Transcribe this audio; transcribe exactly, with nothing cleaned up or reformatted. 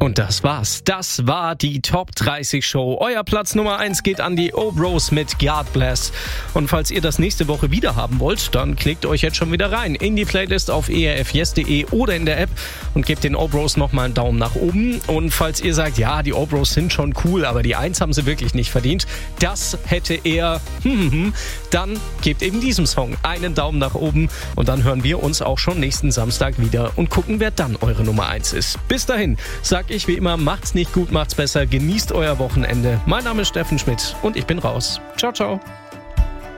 Und das war's. Das war die Top dreißig Show. Euer Platz Nummer eins geht an die O-Bros mit God Bless. Und falls ihr das nächste Woche wieder haben wollt, dann klickt euch jetzt schon wieder rein in die Playlist auf e r f yes punkt d e oder in der App und gebt den O-Bros nochmal einen Daumen nach oben. Und falls ihr sagt, ja, die O-Bros sind schon cool, aber die eins haben sie wirklich nicht verdient, das hätte er, dann gebt eben diesem Song einen Daumen nach oben und dann hören wir uns auch schon nächsten Samstag wieder und gucken, wer dann eure Nummer eins ist. Bis dahin sag ich wie immer, macht's nicht gut, macht's besser, genießt euer Wochenende. Mein Name ist Steffen Schmidt und ich bin raus. Ciao, ciao.